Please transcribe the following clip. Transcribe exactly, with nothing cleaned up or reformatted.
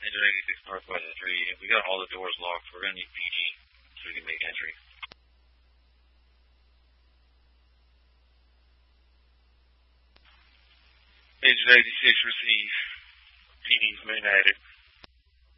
engine eighty-six Northwest three. We got all the doors locked. We're going to need P G so we can make entry. Engine eighty-six, receive. P D's main addict.